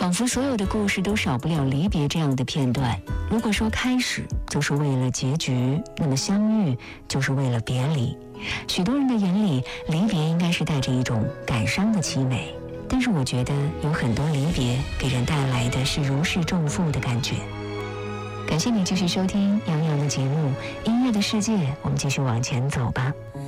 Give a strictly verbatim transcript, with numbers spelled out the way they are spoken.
仿佛所有的故事都少不了离别这样的片段。如果说开始就是为了结局，那么相遇就是为了别离。许多人的眼里，离别应该是带着一种感伤的凄美，但是我觉得有很多离别给人带来的是如释重负的感觉。感谢你继续收听杨洋的节目《音乐的世界》，我们继续往前走吧。